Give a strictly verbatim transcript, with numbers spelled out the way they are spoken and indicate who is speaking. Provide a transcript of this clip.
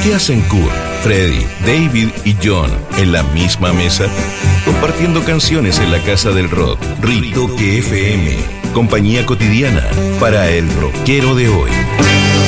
Speaker 1: ¿Qué hacen Kurt, Freddy, David y John en la misma mesa? Compartiendo canciones en la casa del rock. Ritoque F M, compañía cotidiana para el rockero de hoy.